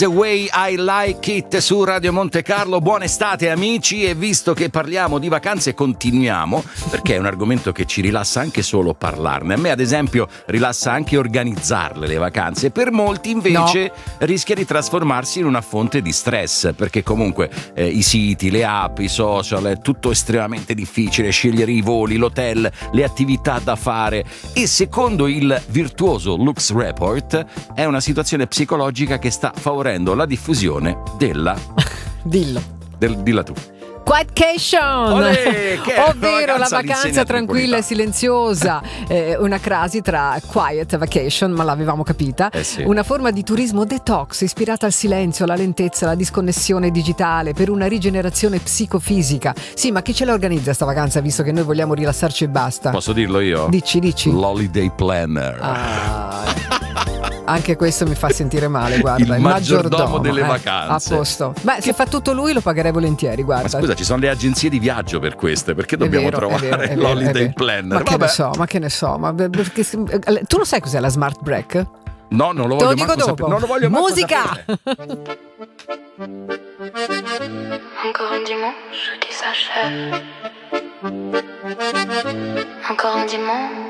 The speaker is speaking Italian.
The Way I Like It su Radio Monte Carlo. Buona estate amici, e visto che parliamo di vacanze continuiamo, perché è un argomento che ci rilassa anche solo parlarne. A me ad esempio rilassa anche organizzarle le vacanze, per molti invece rischia di trasformarsi in una fonte di stress, perché comunque i siti, le app, i social, è tutto estremamente difficile, scegliere i voli, l'hotel, le attività da fare, e secondo il virtuoso Lux Report è una situazione psicologica che sta favorendo la diffusione della dilla tu Quietcation, ovvero la vacanza tranquilla e silenziosa, una crasi tra quiet vacation, ma l'avevamo capita, sì. Una forma di turismo detox ispirata al silenzio, alla lentezza, alla disconnessione digitale per una rigenerazione psicofisica. Sì, ma chi ce la organizza sta vacanza, visto che noi vogliamo rilassarci e basta? Posso dirlo io? Dici. L'holiday planner. Anche questo mi fa sentire male, guarda. Il maggiordomo delle vacanze. A posto. Beh, se fa tutto lui lo pagherei volentieri, guarda. Ma scusa, ci sono le agenzie di viaggio per queste, perché dobbiamo trovare l'holiday planner? Ma che ne so, perché, tu lo sai cos'è la smart break? No, non lo Te voglio lo dico dopo. Non lo voglio Musica! Encore un dimanche qui s'achève. Encore un dimanche